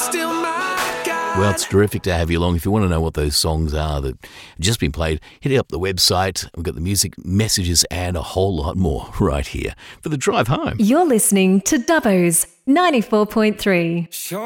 still my God. Well, it's terrific to have you along. If you want to know what those songs are that have just been played, hit up the website. We've got the music, messages, and a whole lot more right here for the drive home. You're listening to Dubbo's 94.3. Sure.